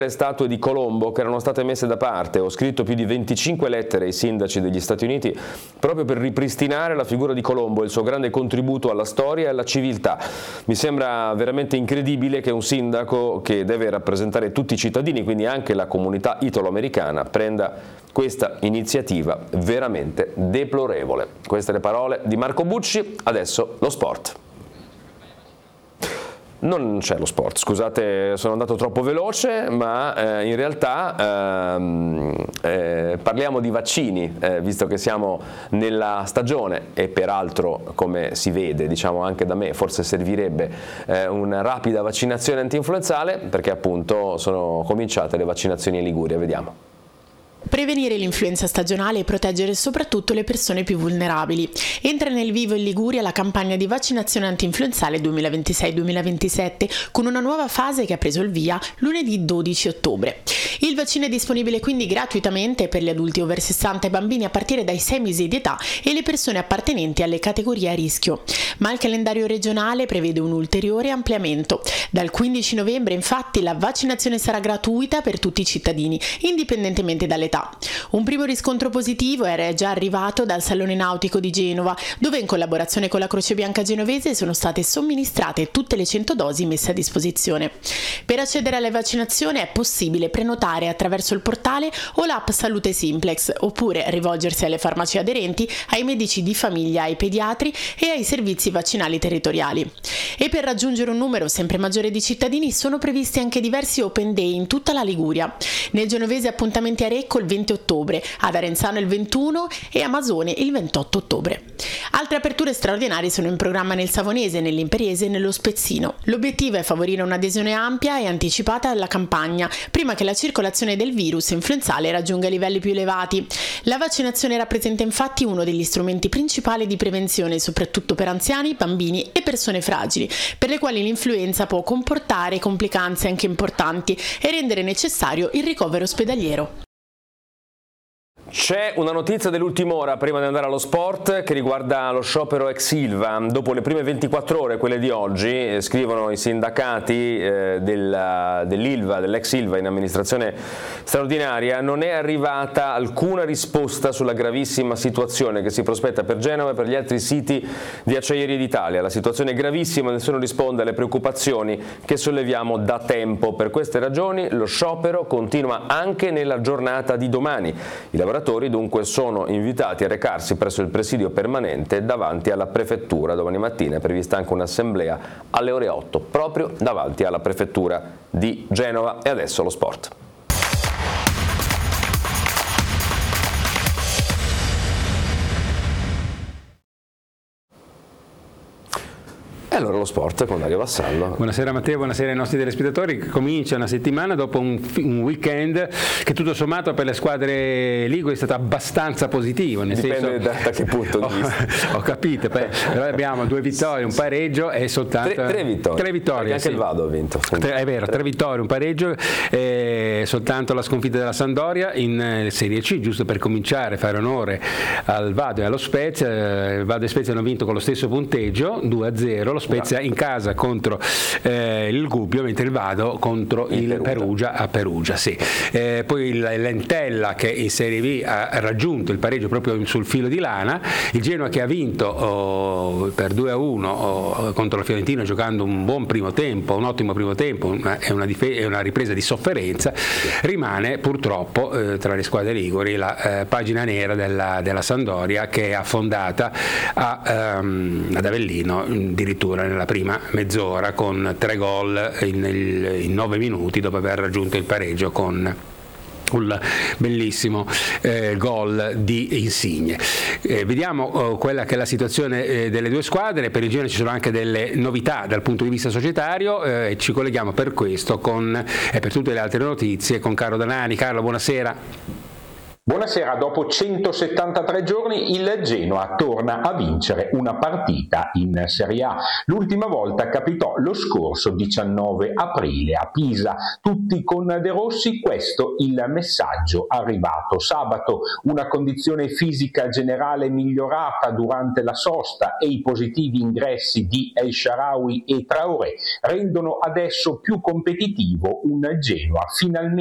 Le statue di Colombo che erano state messe da parte. Ho scritto più di 25 lettere ai sindaci degli Stati Uniti proprio per ripristinare la figura di Colombo e il suo grande contributo alla storia e alla civiltà. Mi sembra veramente incredibile che un sindaco che deve rappresentare tutti i cittadini, quindi anche la comunità italo-americana, prenda questa iniziativa veramente deplorevole. Queste le parole di Marco Bucci, adesso lo sport. Non c'è lo sport, scusate, sono andato troppo veloce, ma in realtà parliamo di vaccini, visto che siamo nella stagione e peraltro, come si vede, diciamo anche da me, forse servirebbe una rapida vaccinazione antinfluenzale, perché appunto sono cominciate le vaccinazioni in Liguria, vediamo. Prevenire l'influenza stagionale e proteggere soprattutto le persone più vulnerabili. Entra nel vivo in Liguria la campagna di vaccinazione antinfluenzale 2026-2027 con una nuova fase che ha preso il via lunedì 12 ottobre. Il vaccino è disponibile quindi gratuitamente per gli adulti over 60 e bambini a partire dai 6 mesi di età e le persone appartenenti alle categorie a rischio. Ma il calendario regionale prevede un ulteriore ampliamento. Dal 15 novembre infatti la vaccinazione sarà gratuita per tutti i cittadini, indipendentemente dall'età. Un primo riscontro positivo era già arrivato dal Salone Nautico di Genova, dove in collaborazione con la Croce Bianca genovese sono state somministrate tutte le 100 dosi messe a disposizione. Per accedere alle vaccinazioni è possibile prenotare attraverso il portale o l'app Salute Simplex, oppure rivolgersi alle farmacie aderenti, ai medici di famiglia, ai pediatri e ai servizi vaccinali territoriali. E per raggiungere un numero sempre maggiore di cittadini sono previsti anche diversi open day in tutta la Liguria. Nel genovese appuntamenti a Recco il 20 ottobre, ad Arenzano il 21 e a Masone il 28 ottobre. Altre aperture straordinarie sono in programma nel Savonese, nell'Imperiese e nello Spezzino. L'obiettivo è favorire un'adesione ampia e anticipata alla campagna, prima che la circolazione del virus influenzale raggiunga livelli più elevati. La vaccinazione rappresenta infatti uno degli strumenti principali di prevenzione, soprattutto per anziani, bambini e persone fragili, per le quali l'influenza può comportare complicanze anche importanti e rendere necessario il ricovero ospedaliero. C'è una notizia dell'ultima ora prima di andare allo sport che riguarda lo sciopero ex Ilva. Dopo le prime 24 ore, quelle di oggi, scrivono i sindacati dell'Ilva, dell'ex Ilva in amministrazione straordinaria, non è arrivata alcuna risposta sulla gravissima situazione che si prospetta per Genova e per gli altri siti di Acciaierie d'Italia. La situazione è gravissima, nessuno risponde alle preoccupazioni che solleviamo da tempo. Per queste ragioni lo sciopero continua anche nella giornata di domani. I lavoratori dunque sono invitati a recarsi presso il presidio permanente davanti alla prefettura. Domani mattina è prevista anche un'assemblea alle ore 8 proprio davanti alla prefettura di Genova. E adesso lo sport. E allora lo sport con Dario Vassallo. Buonasera Matteo, buonasera ai nostri telespettatori. Comincia una settimana dopo un weekend che tutto sommato per le squadre liguri è stato abbastanza positivo. Dipende da che punto di vista. Ho capito, però abbiamo 2 vittorie, un pareggio e soltanto... 3 vittorie. 3 vittorie, anche il Vado ha vinto. È vero, 3 vittorie, un pareggio e soltanto la sconfitta della Sampdoria in Serie C, giusto per cominciare, fare onore al Vado e allo Spezia. Il Vado e Spezia hanno vinto con lo stesso punteggio, 2-0. Spezia in casa contro il Gubbio, mentre il Vado contro il Perugia a Perugia. Sì. Poi il Lentella che in Serie B ha raggiunto il pareggio proprio sul filo di lana, il Genoa che ha vinto per 2-1 contro la Fiorentina giocando un buon primo tempo, un ottimo primo tempo, è una ripresa di sofferenza. Rimane purtroppo tra le squadre liguri la pagina nera della Sampdoria, che è affondata ad Avellino addirittura nella prima mezz'ora con 3 gol in 9 minuti dopo aver raggiunto il pareggio con un bellissimo gol di Insigne. Vediamo quella che è la situazione delle 2 squadre. Per il Genoa ci sono anche delle novità dal punto di vista societario e ci colleghiamo per questo e per tutte le altre notizie con Carlo Danani. Carlo, buonasera. Buonasera, dopo 173 giorni il Genoa torna a vincere una partita in Serie A. L'ultima volta capitò lo scorso 19 aprile a Pisa. Tutti con De Rossi, questo il messaggio arrivato sabato. Una condizione fisica generale migliorata durante la sosta e i positivi ingressi di El Shaarawy e Traoré rendono adesso più competitivo un Genoa finalmente